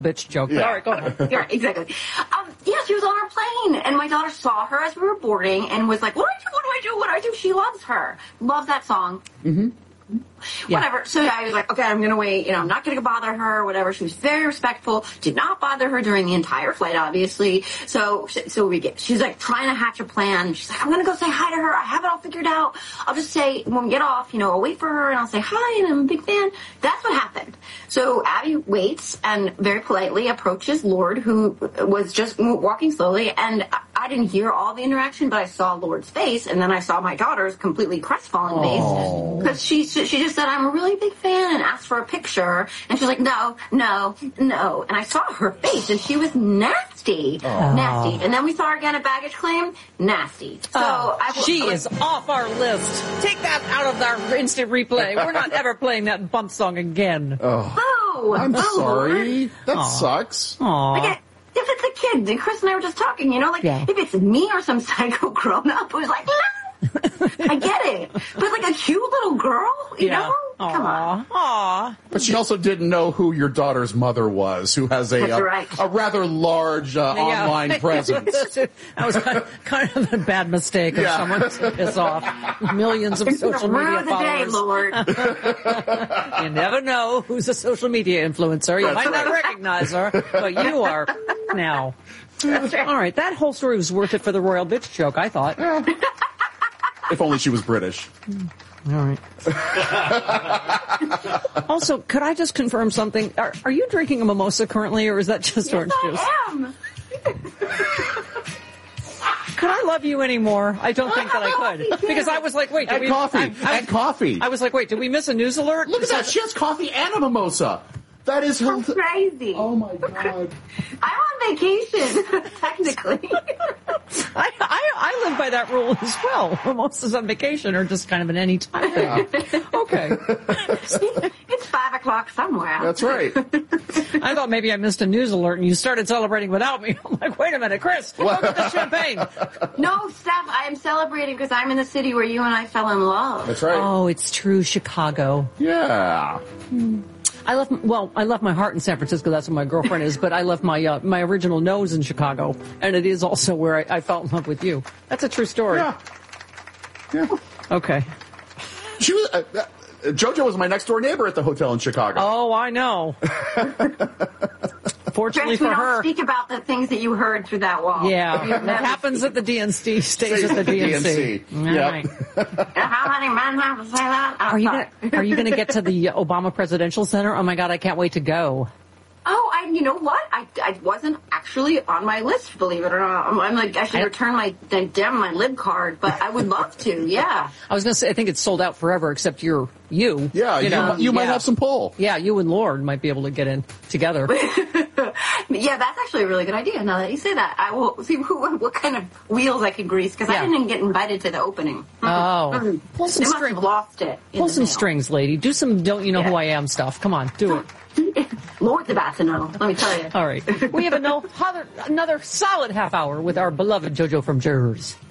bitch joke. Yeah. All right, go ahead. Yeah, exactly. Yeah, she was on our plane, and my daughter saw her as we were boarding and was like, what do I do? What do I do? What do I do? She loves her. Loves that song. Mm-hmm. Yeah. Whatever. So I was like, okay, I'm going to wait. You know, I'm not going to bother her, whatever. She was very respectful. Did not bother her during the entire flight, obviously. So she's like trying to hatch a plan. She's like, I'm going to go say hi to her. I have it all figured out. I'll just say, when we get off, you know, I'll wait for her and I'll say hi and I'm a big fan. That's what happened. So Abby waits and very politely approaches Lord, who was just walking slowly. And I didn't hear all the interaction, but I saw Lord's face. And then I saw my daughter's completely crestfallen face. Because she just said, I'm a really big fan, and asked for a picture. And she's like, no. And I saw her face, and she was nasty. Nasty. And then we saw her again at baggage claim. Nasty. So she is off our list. Take that out of our instant replay. We're not ever playing that bump song again. I'm sorry. Lord. That sucks. Like, if it's a kid, and Chris and I were just talking, you know, like, if it's me or some psycho grown-up who's like, no. I get it. But like a cute little girl, you know? Come on. Aww. But she also didn't know who your daughter's mother was, who has a rather large online presence. That was kind of a bad mistake of someone to piss off millions of social media followers. Lord. You never know who's a social media influencer. You might not recognize her, but you are now. All right, that whole story was worth it for the royal bitch joke, I thought. If only she was British. All right. Also, could I just confirm something? Are you drinking a mimosa currently, or is that just orange juice? I am. Could I love you anymore? I don't think that I could. Because I was like, wait. Add coffee. I was like, wait, did we miss a news alert? Look at that. She has coffee and a mimosa. That is crazy. Oh, my God. I'm on vacation, technically. I live by that rule as well. Mimosas on vacation are just kind of an anytime thing. Okay. It's 5 o'clock somewhere. That's right. I thought maybe I missed a news alert and you started celebrating without me. I'm like, wait a minute, Chris, look at the champagne. No, Steph, I am celebrating because I'm in the city where you and I fell in love. That's right. Oh, it's true, Chicago. Yeah. I left my heart in San Francisco. That's where my girlfriend is. But I left my original nose in Chicago, and it is also where I fell in love with you. That's a true story. Yeah. Okay. She was. JoJo was my next door neighbor at the hotel in Chicago. Oh, I know. Fortunately for her. Don't speak about the things that you heard through that wall. Yeah, that happens at the DNC stage at the DNC. All right. How many men have to say that? Are you going to get to the Obama Presidential Center? Oh my God, I can't wait to go. Oh, you know what? I wasn't actually on my list, believe it or not. I'm like, I should return my lib card, but I would love to, yeah. I was going to say, I think it's sold out forever, except you. Yeah, you might have some pull. Yeah, you and Lord might be able to get in together. Yeah, that's actually a really good idea. Now that you say that, I will see what kind of wheels I can grease, because I didn't get invited to the opening. Oh. Pull some strings. They must have lost it. Pull some strings, lady. Do some don't you know who I am stuff. Come on, do it. Lord's about to know, let me tell you. All right. We have another solid half hour with our beloved JoJo from Jersey.